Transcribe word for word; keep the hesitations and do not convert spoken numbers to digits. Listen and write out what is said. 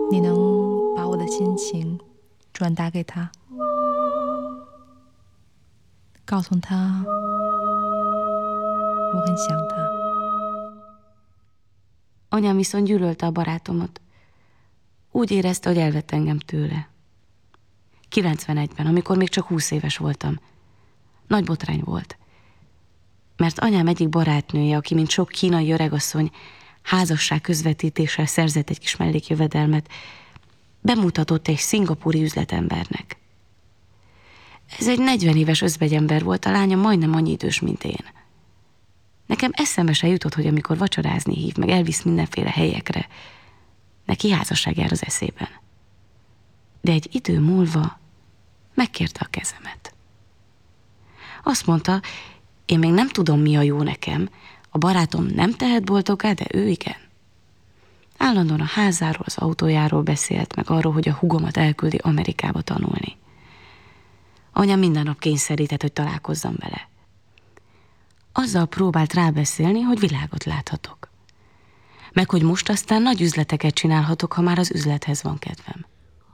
你能把我的心情转达给他，告诉他我很想他。 Anyám viszont gyűlölte a barátomot. Úgy érezte, hogy elvett engem tőle. kilencvenegyben, amikor még csak húsz éves voltam. Nagy botrány volt. Mert anyám egyik barátnője, aki mint sok kínai öregasszony házasság közvetítéssel szerzett egy kis mellékjövedelmet, bemutatott egy szingapúri üzletembernek. Ez egy negyven éves özvegyember volt, a lánya majdnem annyi idős, mint én. Nekem eszembe se jutott, hogy amikor vacsorázni hív, meg elvisz mindenféle helyekre, neki házasság jár az eszében. De egy idő múlva megkérte a kezemet. Azt mondta, én még nem tudom, mi a jó nekem, a barátom nem tehet boldoggá, de ő igen. Állandóan a házáról, az autójáról beszélt, meg arról, hogy a húgomat elküldi Amerikába tanulni. Anyám minden nap kényszerített, hogy találkozzam vele. Azzal próbált rábeszélni, hogy világot láthatok. Meg hogy most aztán nagy üzleteket csinálhatok, ha már az üzlethez van kedvem.